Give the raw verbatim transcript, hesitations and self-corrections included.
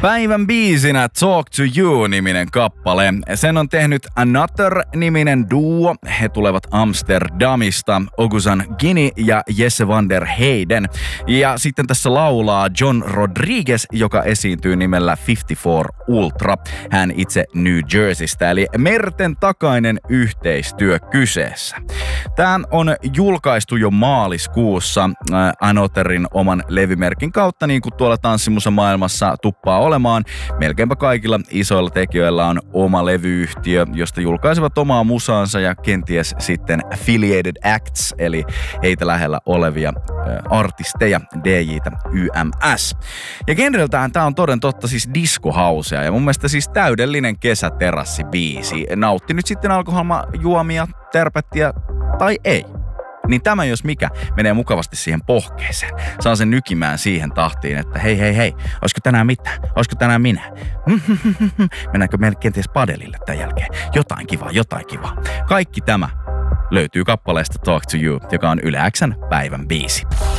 Päivän biisinä Talk to You-niminen kappale. Sen on tehnyt Another-niminen duo. He tulevat Amsterdamista, Oguzhan Gini ja Jesse van der Heyden. Ja sitten tässä laulaa John Rodriguez, joka esiintyy nimellä viisikymmentäneljä Ultra. Hän itse New Jerseystä, eli merten takainen yhteistyö kyseessä. Tämä on julkaistu jo maaliskuussa äh, Anotherin oman levymerkin kautta, niin kuin tuolla tanssimusan maailmassa tuppaa olemaan. Melkeinpä kaikilla isoilla tekijöillä on oma levyyhtiö, josta julkaisevat omaa musaansa ja kenties sitten affiliated acts, eli heitä lähellä olevia äh, artisteja, D J:tä, Y M S. Ja genreltään tää on toden totta siis disco housea, ja mun mielestä siis täydellinen kesäterassibiisi. Nautti nyt sitten alkoholjuomia, tärpättiä tai ei. Niin tämä jos mikä menee mukavasti siihen pohkeeseen. Saa sen nykimään siihen tahtiin, että hei hei hei, olisiko tänään mitään? Olisiko tänään minä? Mennäänkö meille kenties padelille tämän jälkeen? Jotain kivaa, jotain kivaa. Kaikki tämä löytyy kappaleesta Talk to You, joka on Yle X:n päivän biisi.